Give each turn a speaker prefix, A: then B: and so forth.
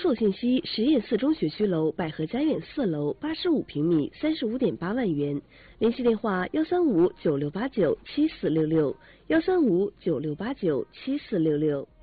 A: 售信息：实验四中学区楼百合家苑4楼，85平米，35.8万元。联系电话：13596897466，13596897466。